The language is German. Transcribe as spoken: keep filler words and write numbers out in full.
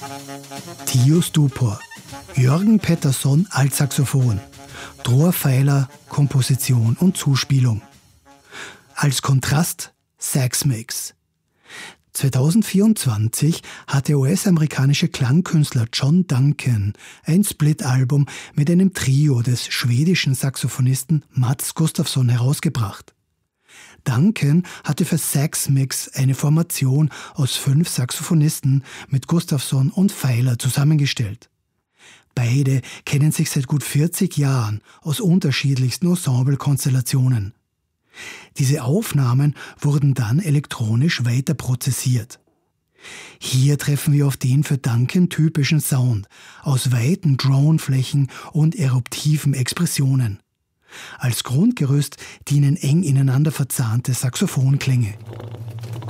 Tio Stupor, Jörgen Pettersson Altsaxophon, Dror Feiler Komposition und Zuspielung. Als Kontrast Sax-Mix. zweitausendvierundzwanzig hat der U S-amerikanische Klangkünstler John Duncan ein Split-Album mit einem Trio des schwedischen Saxophonisten Mats Gustafsson herausgebracht. Duncan hatte für Sax-Mix eine Formation aus fünf Saxophonisten mit Gustafsson und Feiler zusammengestellt. Beide kennen sich seit gut vierzig Jahren aus unterschiedlichsten Ensemble-Konstellationen. Diese Aufnahmen wurden dann elektronisch weiter prozessiert. Hier treffen wir auf den für Duncan typischen Sound aus weiten Drone-Flächen und eruptiven Expressionen. Als Grundgerüst dienen eng ineinander verzahnte Saxophonklänge.